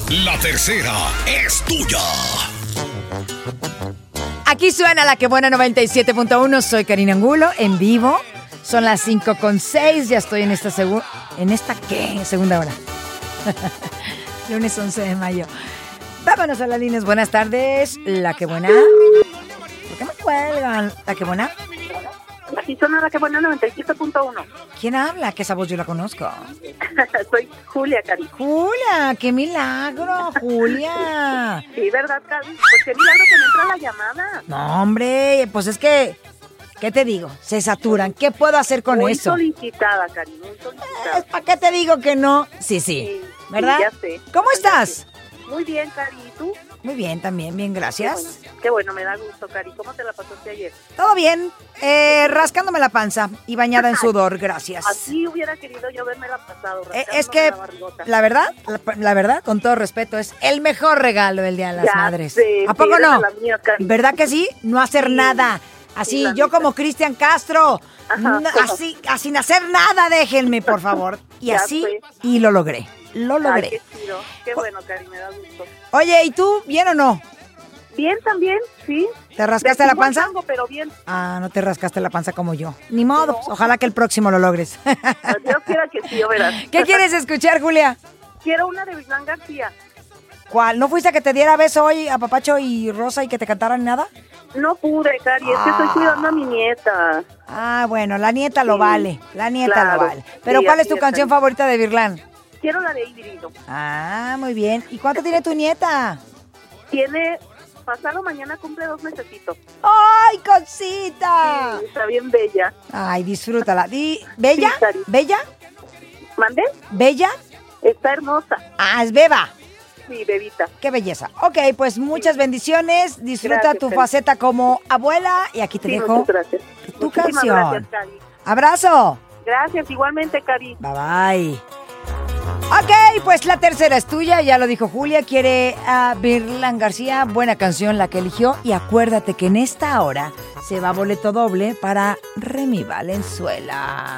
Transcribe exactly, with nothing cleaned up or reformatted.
La tercera es tuya. Aquí suena La Que Buena noventa y siete punto uno. Soy Karina Angulo, en vivo. Son las cinco con seis. Ya estoy en esta segunda... ¿En esta qué? Segunda hora. Lunes once de mayo. Vámonos a las líneas. Buenas tardes. La Que Buena. ¿Por qué me cuelgan? La Que Buena. Aquí suena La Que Buena noventa y siete punto uno. ¿Quién habla? Que esa voz yo la conozco. Soy Julia, Cari. Julia, qué milagro, Julia. Sí, ¿verdad, Cari? Pues qué milagro que me entra la llamada. No, hombre, pues es que, ¿qué te digo? Se saturan. ¿Qué puedo hacer con muy eso? Muy solicitada, Cari, muy solicitada. Eh, ¿Para qué te digo que no? Sí, sí, sí ¿verdad? Sí, ya sé. ¿Cómo estás? Muy bien, Cari, ¿y tú? Muy bien, también, bien, gracias. Qué bueno, qué bueno, me da gusto, Cari. ¿Cómo te la pasaste ayer? Todo bien, eh, rascándome la panza y bañada en sudor, gracias. Así hubiera querido yo verme la pasado. Eh, es que, la, la verdad, la, la verdad, con todo respeto, es el mejor regalo del Día de las ya Madres. Sé, ¿A poco sí, no? Mía, ¿Verdad que sí? No hacer sí. nada. Así, sí, yo neta. como Cristian Castro, Ajá, no, así, así, sin hacer nada, déjenme, por favor. Y ya así, sé. y lo logré, lo logré. Ay, qué chido, qué bueno, Cari, me da gusto. Oye, ¿y tú, bien o no? Bien también, sí. ¿Te rascaste la panza? Algo, pero bien. Ah, no te rascaste la panza como yo. Ni modo, no. Ojalá que el próximo lo logres. Yo quiero que sí, verás. ¿Qué quieres escuchar, Julia? Quiero una de Vislán García. ¿Cuál? ¿No fuiste a que te diera beso hoy a Papacho y Rosa y que te cantaran nada? No pude, Cari, es que estoy cuidando a mi nieta. Ah, bueno, la nieta lo sí, vale, la nieta claro, lo vale. Pero sí, ¿cuál es tu es, canción Cari. favorita de Virlán? Quiero la de Híbrido. Ah, muy bien. ¿Y cuánto tiene tu nieta? Tiene, pasado mañana cumple dos mesecitos. ¡Ay, cosita! Sí, está bien bella. Ay, disfrútala. Di, ¿Bella? Sí, Cari. ¿Bella? ¿Mande? ¿Bella? Está hermosa. Ah, es beba. Sí, bebita. Qué belleza. Ok, pues muchas bendiciones. Disfruta Gracias, tu Cari. faceta como abuela y aquí te Sí, dejo muchas gracias. tu Muchísimas canción. gracias, Cari. Abrazo. Gracias, igualmente, Cari. Bye bye. Ok, pues la tercera es tuya, ya lo dijo Julia, quiere a Virlán García, buena canción la que eligió y acuérdate que en esta hora se va boleto doble para Remy Valenzuela.